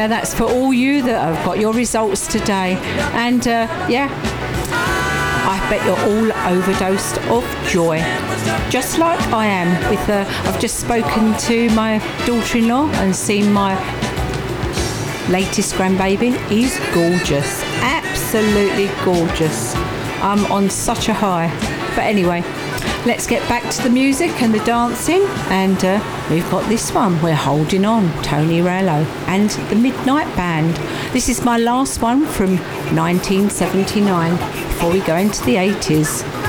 that's for all you that have got your results today. And I bet you're all overdosed of joy, just like I am. I've just spoken to my daughter-in-law and seen my latest grandbaby. He's gorgeous, absolutely gorgeous. I'm on such a high. But anyway, let's get back to the music and the dancing. And we've got this one, We're Holding On, Tony Rallo and the Midnight Band. This is my last one from 1979 before we go into the 80s.